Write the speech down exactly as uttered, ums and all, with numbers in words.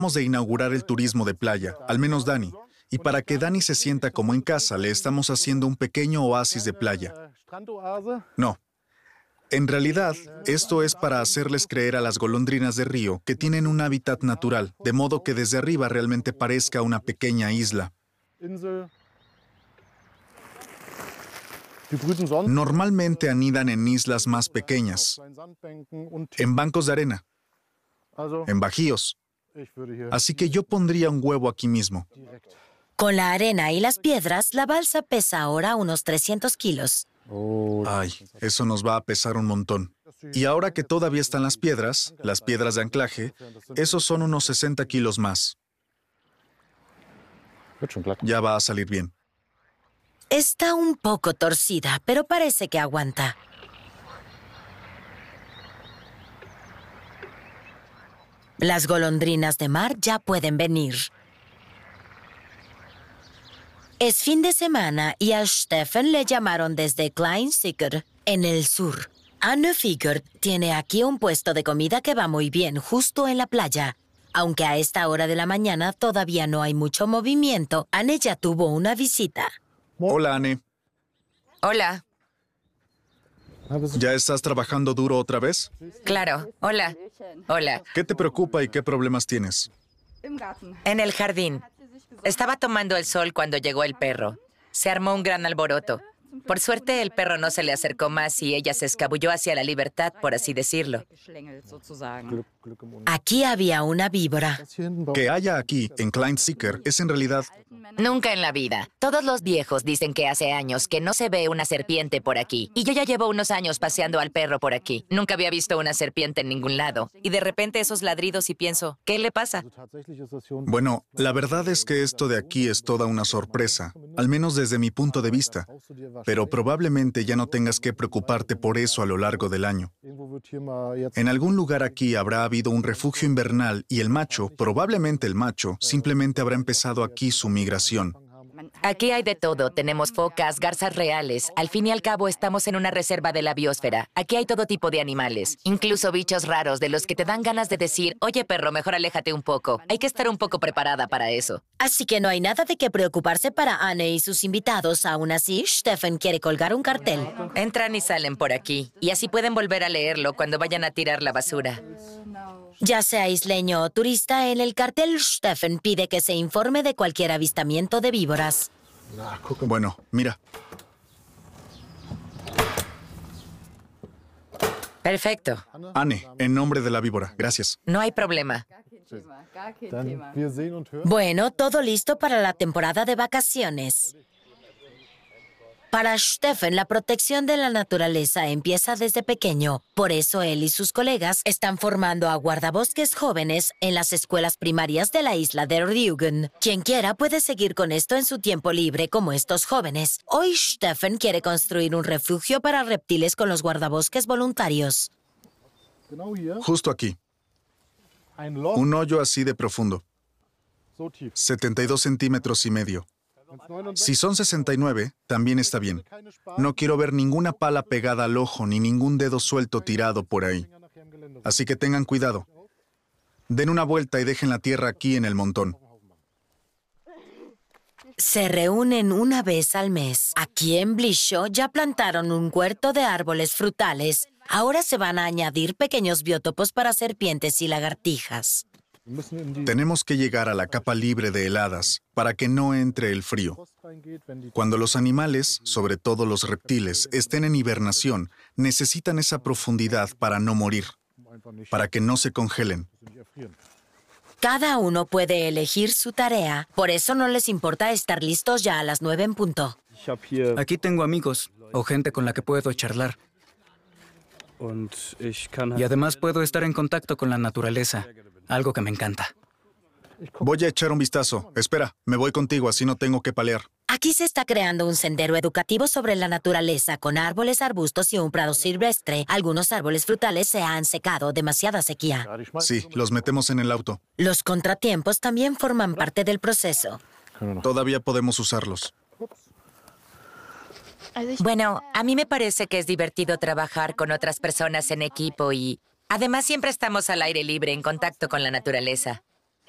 Acabamos de inaugurar el turismo de playa, al menos Dani. Y para que Dani se sienta como en casa, le estamos haciendo un pequeño oasis de playa. No. En realidad, esto es para hacerles creer a las golondrinas de río que tienen un hábitat natural, de modo que desde arriba realmente parezca una pequeña isla. Normalmente anidan en islas más pequeñas, en bancos de arena, en bajíos. Así que yo pondría un huevo aquí mismo. Con la arena y las piedras, la balsa pesa ahora unos trescientos kilos. Ay, eso nos va a pesar un montón. Y ahora que todavía están las piedras, las piedras de anclaje, esos son unos sesenta kilos más. Ya va a salir bien. Está un poco torcida, pero parece que aguanta. Las golondrinas de mar ya pueden venir. Es fin de semana y a Stefan le llamaron desde Klein-Sicker, en el sur. Anne Ficker tiene aquí un puesto de comida que va muy bien, justo en la playa. Aunque a esta hora de la mañana todavía no hay mucho movimiento, Anne ya tuvo una visita. Hola, Anne. Hola. ¿Ya estás trabajando duro otra vez? Claro. Hola. Hola. ¿Qué te preocupa y qué problemas tienes? En el jardín. Estaba tomando el sol cuando llegó el perro. Se armó un gran alboroto. Por suerte, el perro no se le acercó más y ella se escabulló hacia la libertad, por así decirlo. Aquí había una víbora. Que haya aquí, en Klein-Sicker, es en realidad... Nunca en la vida. Todos los viejos dicen que hace años que no se ve una serpiente por aquí. Y yo ya llevo unos años paseando al perro por aquí. Nunca había visto una serpiente en ningún lado. Y de repente esos ladridos y pienso, ¿qué le pasa? Bueno, la verdad es que esto de aquí es toda una sorpresa, al menos desde mi punto de vista. Pero probablemente ya no tengas que preocuparte por eso a lo largo del año. En algún lugar aquí habrá habido un refugio invernal y el macho, probablemente el macho, simplemente habrá empezado aquí su migración. Aquí hay de todo. Tenemos focas, garzas reales. Al fin y al cabo, estamos en una reserva de la biosfera. Aquí hay todo tipo de animales, incluso bichos raros de los que te dan ganas de decir, oye, perro, mejor aléjate un poco. Hay que estar un poco preparada para eso. Así que no hay nada de qué preocuparse para Anne y sus invitados. Aún así, Stefan quiere colgar un cartel. Entran y salen por aquí, y así pueden volver a leerlo cuando vayan a tirar la basura. Ya sea isleño o turista, en el cartel Stefan pide que se informe de cualquier avistamiento de víboras. Bueno, mira. Perfecto. Anne, en nombre de la víbora, gracias. No hay problema. Bueno, todo listo para la temporada de vacaciones. Para Stefan, la protección de la naturaleza empieza desde pequeño. Por eso él y sus colegas están formando a guardabosques jóvenes en las escuelas primarias de la isla de Rügen. Quien quiera puede seguir con esto en su tiempo libre como estos jóvenes. Hoy Stefan quiere construir un refugio para reptiles con los guardabosques voluntarios. Justo aquí. Un hoyo así de profundo. setenta y dos centímetros y medio. Si son sesenta y nueve, también está bien. No quiero ver ninguna pala pegada al ojo ni ningún dedo suelto tirado por ahí. Así que tengan cuidado. Den una vuelta y dejen la tierra aquí en el montón. Se reúnen una vez al mes. Aquí en Blisho ya plantaron un huerto de árboles frutales. Ahora se van a añadir pequeños biotopos para serpientes y lagartijas. Tenemos que llegar a la capa libre de heladas para que no entre el frío. Cuando los animales, sobre todo los reptiles, estén en hibernación, necesitan esa profundidad para no morir, para que no se congelen. Cada uno puede elegir su tarea, por eso no les importa estar listos ya a las nueve en punto. Aquí tengo amigos o gente con la que puedo charlar. Y además puedo estar en contacto con la naturaleza, algo que me encanta. Voy a echar un vistazo. Espera, me voy contigo, así no tengo que palear. Aquí se está creando un sendero educativo sobre la naturaleza con árboles, arbustos y un prado silvestre. Algunos árboles frutales se han secado, demasiada sequía. Sí, los metemos en el auto. Los contratiempos también forman parte del proceso. Todavía podemos usarlos. Bueno, a mí me parece que es divertido trabajar con otras personas en equipo y además siempre estamos al aire libre en contacto con la naturaleza.